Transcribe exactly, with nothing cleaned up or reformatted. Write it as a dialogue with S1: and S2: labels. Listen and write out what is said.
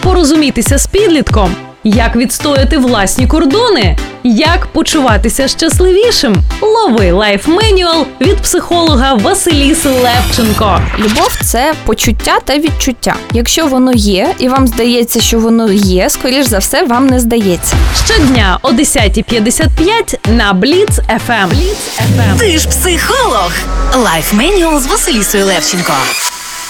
S1: порозумітися з підлітком, як відстояти власні кордони, як почуватися щасливішим. Лови лайф-менюал від психолога Василіси Левченко.
S2: Любов – це почуття та відчуття. Якщо воно є, і вам здається, що воно є, скоріш за все, вам не здається.
S1: Щодня о десята п'ятдесят п'ять на Бліц еф ем.
S3: Ти ж психолог. Лайф-менюал з Василісою Левченко.